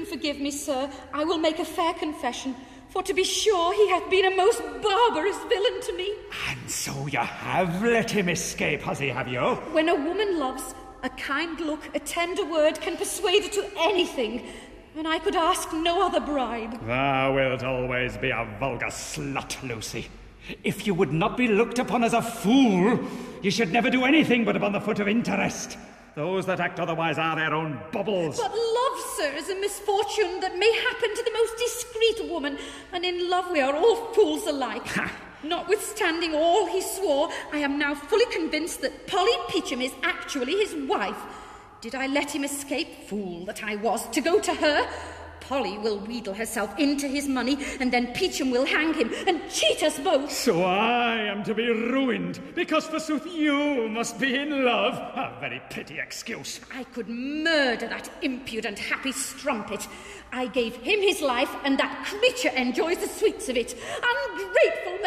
forgive me, sir, I will make a fair confession. For to be sure he hath been a most barbarous villain to me. And so you have let him escape, has he, have you? When a woman loves, a kind look, a tender word can persuade her to anything, and I could ask no other bribe. Thou wilt always be a vulgar slut, Lucy. If you would not be looked upon as a fool, you should never do anything but upon the foot of interest. Those that act otherwise are their own bubbles. But love, sir, is a misfortune that may happen to the most discreet woman, and in love we are all fools alike. Notwithstanding all he swore, I am now fully convinced that Polly Peachum is actually his wife. Did I let him escape, fool that I was, to go to her? Polly will wheedle herself into his money, and then Peachum will hang him and cheat us both. So I am to be ruined, because forsooth you must be in love. A very pretty excuse. I could murder that impudent happy strumpet. I gave him his life, and that creature enjoys the sweets of it. Ungrateful